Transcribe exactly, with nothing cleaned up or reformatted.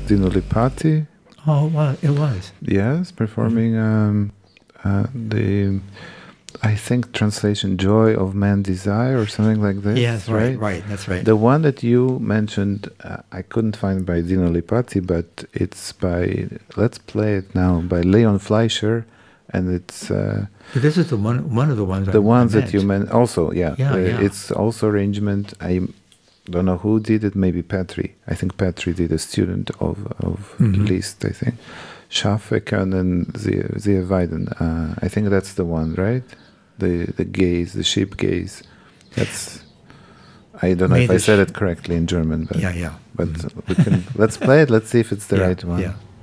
Dino Lipati. Oh, well, it was. Yes, performing um, uh, the, I think, translation Joy of Man Desire or something like this. Yes, right, right, that's right. The one that you mentioned, uh, I couldn't find by Dino Lipati, but it's by, let's play it now, by Leon Fleischer, and it's... Uh, this is the one one of the ones The I, ones I that you meant, also, yeah. Yeah, uh, yeah. It's also arrangement, I don't know who did it, maybe Petri. I think Petri did, a student of, of Mhm. Liszt, I think. Schafek and then Zia Weiden. Uh, I think that's the one, right? The the gaze, the sheep gaze. That's. I don't know May if I the said sh- it correctly in German, but Yeah, yeah. but Mhm. we can let's play it. Let's see if it's the Yeah, right one. yeah.